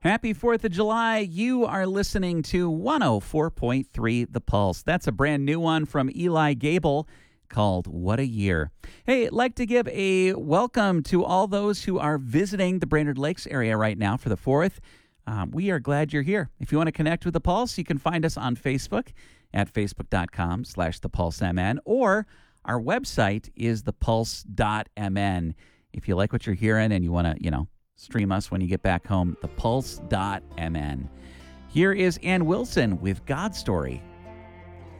Happy 4th of July. You are listening to 104.3 The Pulse. That's a brand new one from Eli Gable called What a Year. Hey, I'd like to give a welcome to all those who are visiting the Brainerd Lakes area right now for the 4th. We are glad you're here. If you want to connect with The Pulse, you can find us on Facebook at facebook.com/thepulsemn, or our website is thepulse.mn. If you like what you're hearing and you want to, stream us when you get back home, thepulse.mn. Here is Ann Wilson with God's Story.